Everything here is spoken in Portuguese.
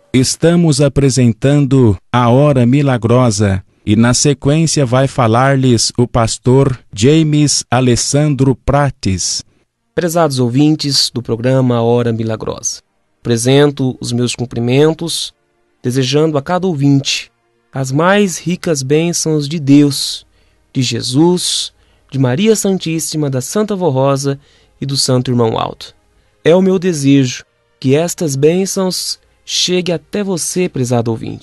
Estamos apresentando a Hora Milagrosa e na sequência vai falar-lhes o pastor James Alessandro Prates. Prezados ouvintes do programa Hora Milagrosa, apresento os meus cumprimentos, desejando a cada ouvinte as mais ricas bênçãos de Deus, de Jesus, de Maria Santíssima, da Santa Vó Rosa e do Santo Irmão Alto. É o meu desejo que estas bênçãos cheguem até você, prezado ouvinte.